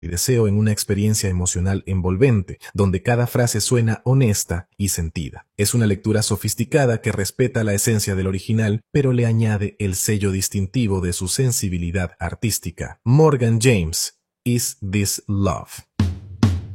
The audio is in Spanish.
y deseo en una experiencia emocional envolvente, donde cada frase suena honesta y sentida. Es una lectura sofisticada que respeta la esencia del original, pero le añade el sello distintivo de su sensibilidad artística. Morgan James, Is This Love?